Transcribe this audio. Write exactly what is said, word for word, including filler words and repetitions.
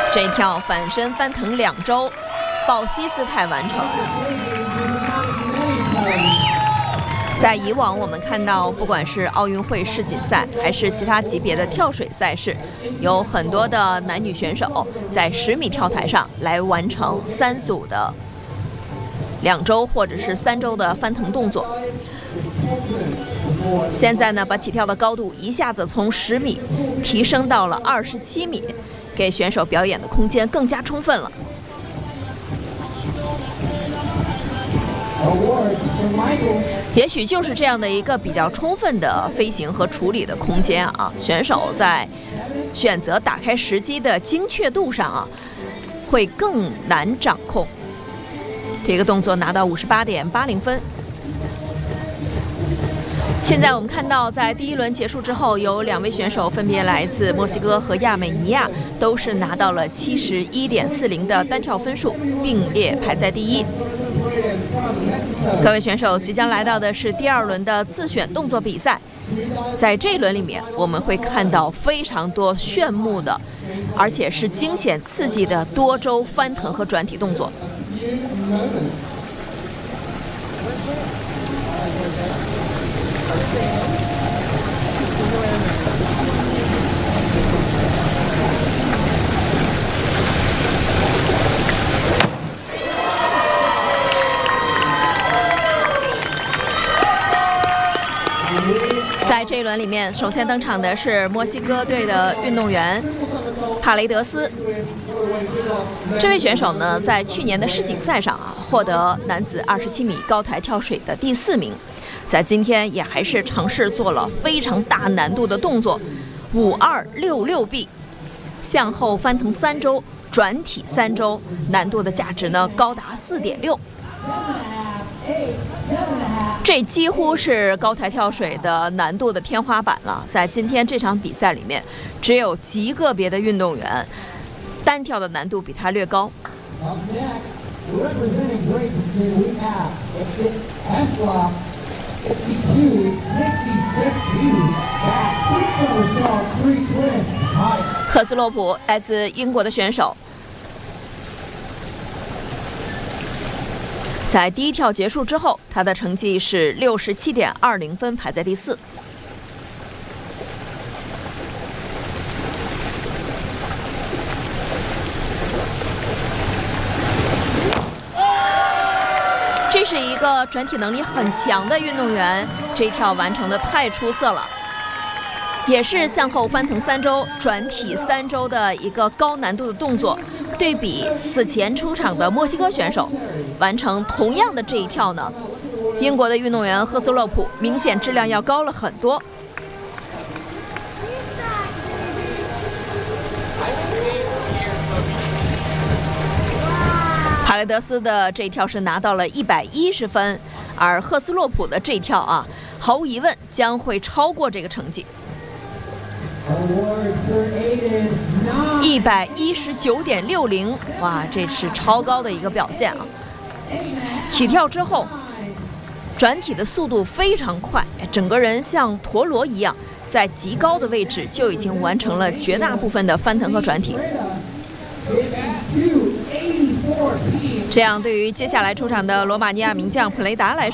这一跳反身翻腾两周，抱膝姿态完成。在以往，我们看到，不管是奥运会世锦赛，还是其他级别的跳水赛事，有很多的男女选手在十米跳台上来完成三组的两周或者是三周的翻腾动作。现在呢，把起跳的高度一下子从十米提升到了二十七米，给选手表演的空间更加充分了。也许就是这样的一个比较充分的飞行和处理的空间啊，选手在选择打开时机的精确度上啊，会更难掌控。这个动作拿到五十八点八零分。现在我们看到，在第一轮结束之后，有两位选手分别来自墨西哥和亚美尼亚，都是拿到了七十一点四零的单跳分数，并列排在第一。各位选手，即将来到的是第二轮的自选动作比赛。在这一轮里面，我们会看到非常多炫目的，而且是惊险刺激的多周翻腾和转体动作。在这一轮里面，首先登场的是墨西哥队的运动员帕雷德斯。这位选手呢，在去年的世锦赛上啊，获得男子二十七米高台跳水的第四名。在今天也还是尝试做了非常大难度的动作，五二六六 B， 向后翻腾三周，转体三周，难度的价值呢高达四点六。这几乎是高台跳水的难度的天花板了。在今天这场比赛里面，只有极个别的运动员单跳的难度比他略高。赫斯洛普来自英国的选手，在第一跳结束之后，他的成绩是六十七点二零分，排在第四。这是一个转体能力很强的运动员，这一跳完成的太出色了，也是向后翻腾三周、转体三周的一个高难度的动作。对比此前出场的墨西哥选手，完成同样的这一跳呢，英国的运动员赫斯洛普明显质量要高了很多。帕雷德斯的这一跳是拿到了一百一十分，而赫斯洛普的这一跳啊，毫无疑问将会超过这个成绩。一百一十九点六零，哇，这是超高的一个表现啊！起跳之后，转体的速度非常快，整个人像陀螺一样，在极高的位置就已经完成了绝大部分的翻腾和转体。这样对于接下来出场的罗马尼亚名将普雷达来说，